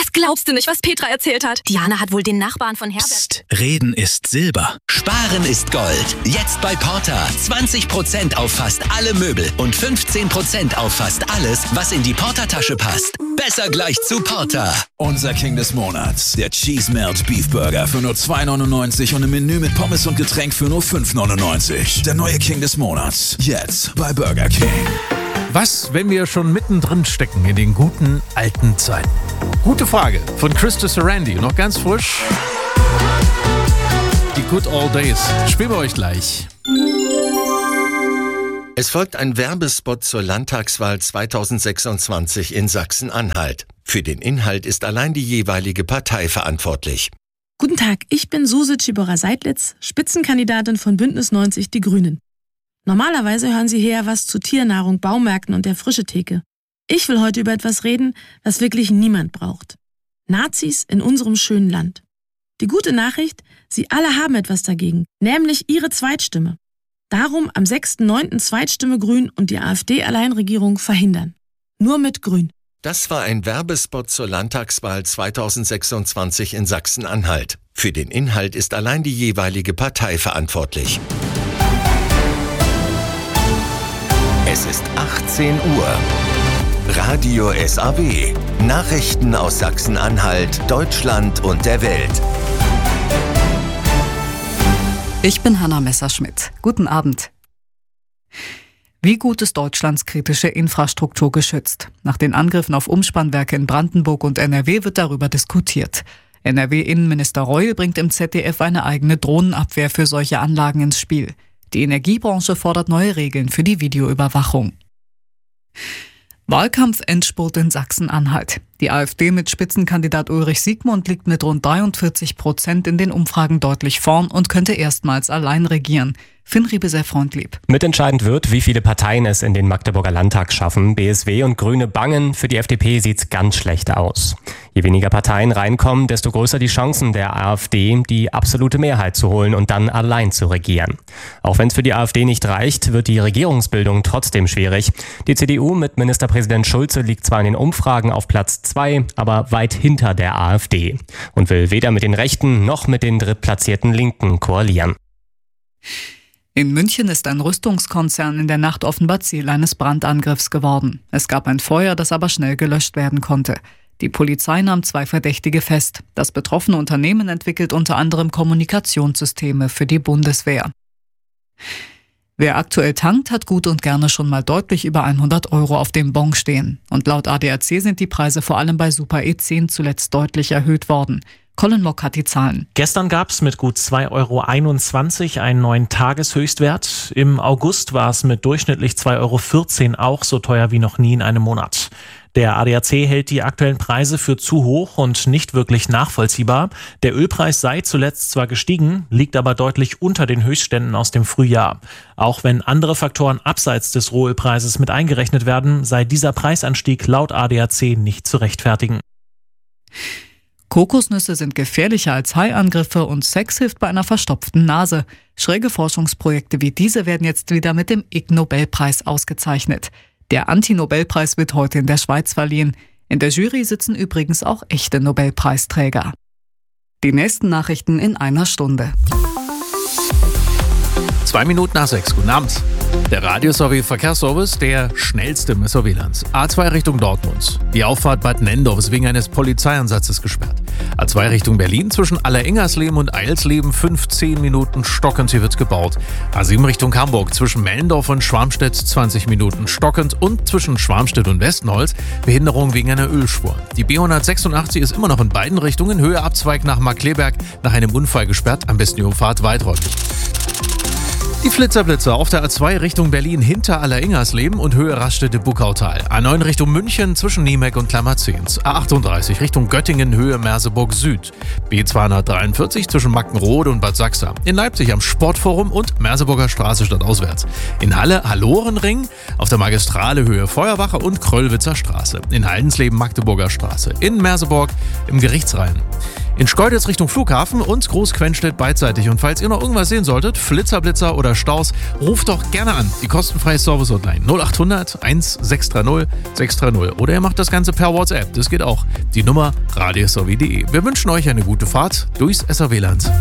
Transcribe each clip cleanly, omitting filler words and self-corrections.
Das glaubst du nicht, was Petra erzählt hat. Diana hat wohl den Nachbarn von Herbert... Psst, reden ist Silber. Sparen ist Gold. Jetzt bei Porter. 20% auf fast alle Möbel und 15% auf fast alles, was in die Porter-Tasche passt. Besser gleich zu Porter. Unser King des Monats, der Cheese Melt Beef Burger für nur $2,99 und ein Menü mit Pommes und Getränk für nur $5,99. Der neue King des Monats, jetzt bei Burger King. Was, wenn wir schon mittendrin stecken in den guten alten Zeiten? Gute Frage von Krista Sarandi, noch ganz frisch. Die Good Old Days. Spielen wir euch gleich. Es folgt ein Werbespot zur Landtagswahl 2026 in Sachsen-Anhalt. Für den Inhalt ist allein die jeweilige Partei verantwortlich. Guten Tag, ich bin Suse Tschibora-Seidlitz, Spitzenkandidatin von Bündnis 90 Die Grünen. Normalerweise hören Sie hier was zu Tiernahrung, Baumärkten und der Frische-Theke. Ich will heute über etwas reden, was wirklich niemand braucht. Nazis in unserem schönen Land. Die gute Nachricht, Sie alle haben etwas dagegen, nämlich Ihre Zweitstimme. Darum am 6.9. Zweitstimme Grün und die AfD-Alleinregierung verhindern. Nur mit Grün. Das war ein Werbespot zur Landtagswahl 2026 in Sachsen-Anhalt. Für den Inhalt ist allein die jeweilige Partei verantwortlich. Es ist 18 Uhr. Radio SAW. Nachrichten aus Sachsen-Anhalt, Deutschland und der Welt. Ich bin Hanna Messerschmidt. Guten Abend. Wie gut ist Deutschlands kritische Infrastruktur geschützt? Nach den Angriffen auf Umspannwerke in Brandenburg und NRW wird darüber diskutiert. NRW-Innenminister Reul bringt im ZDF eine eigene Drohnenabwehr für solche Anlagen ins Spiel. Die Energiebranche fordert neue Regeln für die Videoüberwachung. Wahlkampf-Endspurt in Sachsen-Anhalt. Die AfD mit Spitzenkandidat Ulrich Siegmund liegt mit rund 43% in den Umfragen deutlich vorn und könnte erstmals allein regieren. Finn Riebe-Freundlieb. Mitentscheidend wird, wie viele Parteien es in den Magdeburger Landtag schaffen. BSW und Grüne bangen, für die FDP sieht's ganz schlecht aus. Je weniger Parteien reinkommen, desto größer die Chancen der AfD, die absolute Mehrheit zu holen und dann allein zu regieren. Auch wenn es für die AfD nicht reicht, wird die Regierungsbildung trotzdem schwierig. Die CDU mit Ministerpräsident Schulze liegt zwar in den Umfragen auf Platz 2, aber weit hinter der AfD und will weder mit den Rechten noch mit den drittplatzierten Linken koalieren. In München ist ein Rüstungskonzern in der Nacht offenbar Ziel eines Brandangriffs geworden. Es gab ein Feuer, das aber schnell gelöscht werden konnte. Die Polizei nahm 2 Verdächtige fest. Das betroffene Unternehmen entwickelt unter anderem Kommunikationssysteme für die Bundeswehr. Wer aktuell tankt, hat gut und gerne schon mal deutlich über 100 € auf dem Bon stehen. Und laut ADAC sind die Preise vor allem bei Super E10 zuletzt deutlich erhöht worden. Colin Mock hat die Zahlen. Gestern gab es mit gut 2,21 € einen neuen Tageshöchstwert. Im August war es mit durchschnittlich 2,14 € auch so teuer wie noch nie in einem Monat. Der ADAC hält die aktuellen Preise für zu hoch und nicht wirklich nachvollziehbar. Der Ölpreis sei zuletzt zwar gestiegen, liegt aber deutlich unter den Höchstständen aus dem Frühjahr. Auch wenn andere Faktoren abseits des Rohölpreises mit eingerechnet werden, sei dieser Preisanstieg laut ADAC nicht zu rechtfertigen. Kokosnüsse sind gefährlicher als Haiangriffe und Sex hilft bei einer verstopften Nase. Schräge Forschungsprojekte wie diese werden jetzt wieder mit dem Ig-Nobelpreis ausgezeichnet. Der Anti-Nobelpreis wird heute in der Schweiz verliehen. In der Jury sitzen übrigens auch echte Nobelpreisträger. Die nächsten Nachrichten in einer Stunde. 6:02. Guten Abend. Der Radio-SAW-Verkehrsservice, der schnellste im SOW-Land. A2 Richtung Dortmund. Die Auffahrt Bad Nendorf ist wegen eines Polizeieinsatzes gesperrt. A2 Richtung Berlin zwischen Allerengersleben und Eilsleben 15 Minuten stockend, hier wird gebaut. A7 Richtung Hamburg zwischen Mellendorf und Schwarmstedt 20 Minuten stockend und zwischen Schwarmstedt und Westenholz Behinderung wegen einer Ölspur. Die B186 ist immer noch in beiden Richtungen, Höhe Abzweig nach Markkleeberg nach einem Unfall gesperrt, am besten die Umfahrt weiträumig. Die Flitzer auf der A2 Richtung Berlin hinter Allerengersleben und Höhe Raststätte-Buckautal. A9 Richtung München zwischen Niemek und Klammerzehns. A38 Richtung Göttingen Höhe Merseburg Süd. B243 zwischen Mackenrode und Bad Sachsa. In Leipzig am Sportforum und Merseburger Straße stadtauswärts. In Halle Hallorenring auf der Magistrale Höhe Feuerwache und Kröllwitzer Straße. In Haldensleben Magdeburger Straße. In Merseburg im Gerichtsrhein. In Schkeuditz Richtung Flughafen und Großquenstedt beidseitig. Und falls ihr noch irgendwas sehen solltet, Flitzer, Blitzer oder Staus, ruft doch gerne an. Die kostenfreie Service-Hotline 0800 1630 630. Oder ihr macht das Ganze per WhatsApp. Das geht auch. Die Nummer radiosw.de. Wir wünschen euch eine gute Fahrt durchs SRW-Land.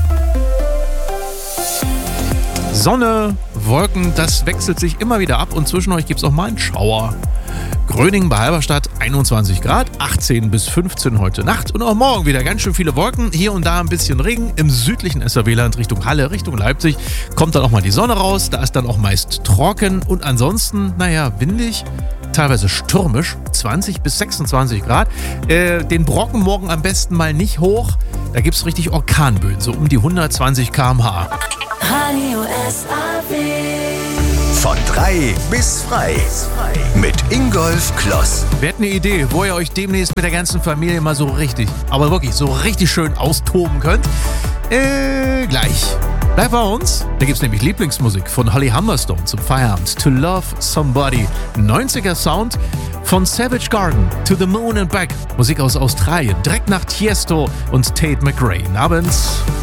Sonne, Wolken, das wechselt sich immer wieder ab und zwischen euch gibt es auch mal einen Schauer. Gröningen bei Halberstadt 21 Grad, 18 bis 15 heute Nacht und auch morgen wieder ganz schön viele Wolken, hier und da ein bisschen Regen. Im südlichen SRW-Land Richtung Halle, Richtung Leipzig kommt dann auch mal die Sonne raus, da ist dann auch meist trocken und ansonsten, windig, teilweise stürmisch, 20 bis 26 Grad. Den Brocken morgen am besten mal nicht hoch, da gibt es richtig Orkanböen, so um die 120 km/h. Radio SAW. Von 3 bis frei. Mit Ingolf Kloss. Wer hat eine Idee, wo ihr euch demnächst mit der ganzen Familie mal so richtig, aber wirklich so richtig schön austoben könnt? Gleich. Bleibt bei uns. Da gibt's nämlich Lieblingsmusik von Holly Humberstone zum Feierabend. To Love Somebody. 90er Sound von Savage Garden. To the Moon and Back. Musik aus Australien. Direkt nach Tiesto und Tate McRae. Abends.